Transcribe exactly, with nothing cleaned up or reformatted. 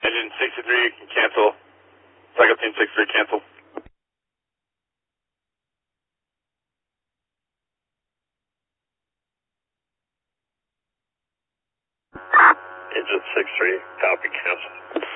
Engine sixty-three, you can cancel. Cycle team sixty-three, cancel. Engine sixty-three, copy, cancel.